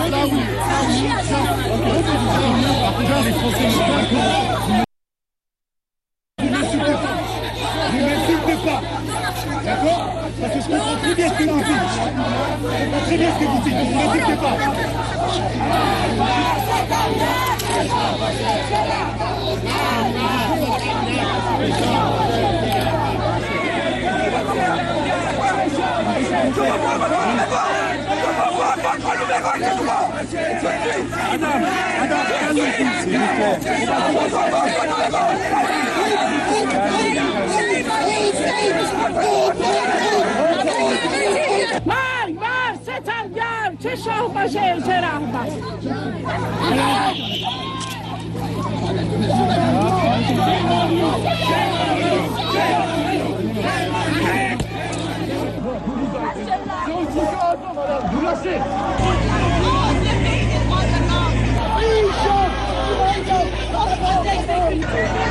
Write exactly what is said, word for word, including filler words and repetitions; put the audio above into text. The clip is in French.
les Français ne m'insultez pas. D'accord? Parce que je comprends très bien ce que vous dites. Je comprends très bien ce que vous dites, donc ne m'insultez pas. Adam, Adam, calme-toi, s'il vous plaît. Vay vay setan gel çeşo başı ceramba. Vous lâchez. Thank you.